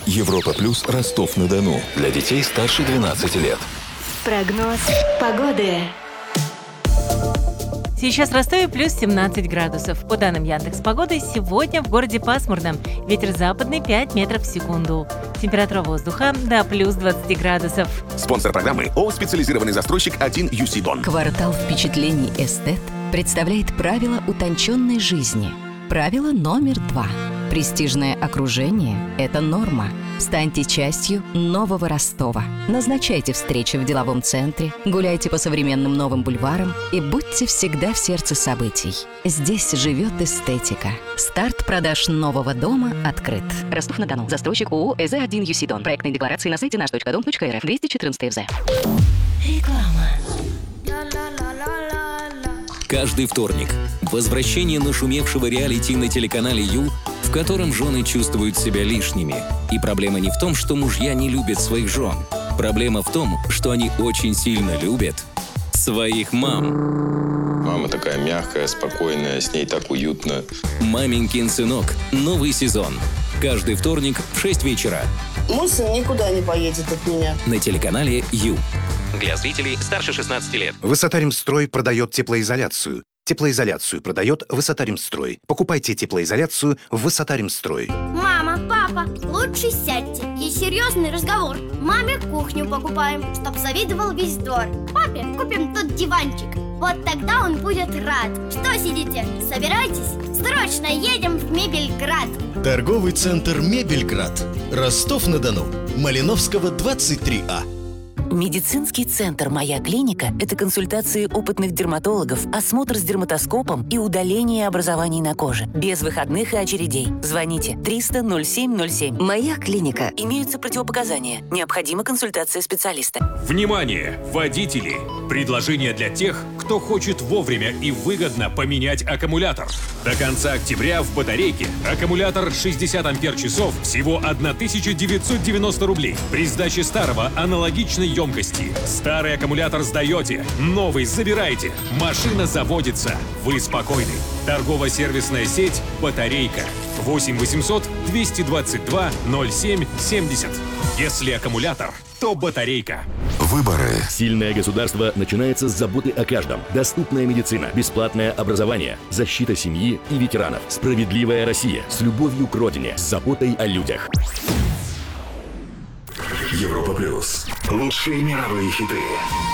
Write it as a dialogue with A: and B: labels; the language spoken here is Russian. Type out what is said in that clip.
A: Европа Плюс Ростов-на-Дону. Для детей старше 12 лет.
B: Прогноз погоды.
C: Сейчас в Ростове плюс 17 градусов. По данным Яндекс.Погоды, сегодня в городе пасмурно. Ветер западный 5 метров в секунду. Температура воздуха до плюс 20 градусов.
D: Спонсор программы ООО «Специализированный застройщик 1 UC Дон».
E: Квартал впечатлений «Эстет» представляет правила утонченной жизни. Правило номер 2. Престижное окружение – это норма. Станьте частью нового Ростова. Назначайте встречи в деловом центре, гуляйте по современным новым бульварам и будьте всегда в сердце событий. Здесь живет эстетика. Старт продаж нового дома открыт. Ростов-на-Дону. Застройщик ООО «ЭЗ1 ЮСИ Дон». Проектные декларации на сайте наш.дом.рф. 214 ФЗ.
C: Реклама.
F: Каждый вторник возвращение нашумевшего реалити на телеканале Ю, в котором жены чувствуют себя лишними. И проблема не в том, что мужья не любят своих жен. Проблема в том, что они очень сильно любят своих мам.
G: Мама такая мягкая, спокойная, с ней так уютно.
F: «Маменькин сынок». Новый сезон. Каждый вторник в 6 вечера.
H: Мой сын никуда не поедет от меня.
F: На телеканале Ю. Для зрителей старше 16 лет.
D: Высотаримстрой продает теплоизоляцию. Теплоизоляцию продает Высотаримстрой. Покупайте теплоизоляцию в Высотаримстрой.
I: Мама, папа, лучше сядьте. Есть серьезный разговор. Маме кухню покупаем, чтоб завидовал весь двор. Папе купим тот диванчик. Вот тогда он будет рад. Что сидите? Собирайтесь. Срочно едем в Мебельград.
J: Торговый центр «Мебельград». Ростов-на-Дону. Малиновского, 23А.
E: Медицинский центр «Моя клиника» – это консультации опытных дерматологов, осмотр с дерматоскопом и удаление образований на коже. Без выходных и очередей. Звоните 300-07-07. «Моя клиника». Имеются противопоказания. Необходима консультация специалиста.
K: Внимание, водители! Предложение для тех, кто хочет вовремя и выгодно поменять аккумулятор. До конца октября в батарейке аккумулятор 60 ампер-часов всего 1990 рублей. При сдаче старого аналогичной емкости. Старый аккумулятор сдаете, новый забираете. Машина заводится. Вы спокойны. Торгово-сервисная сеть «Батарейка». 8 800 222 07 70. Если аккумулятор, то батарейка.
A: Выборы.
L: Сильное государство начинается с заботы о каждом. Доступная медицина, бесплатное образование, защита семьи и ветеранов. Справедливая Россия с любовью к родине, с заботой о людях.
A: Европа Плюс. Лучшие мировые хиты.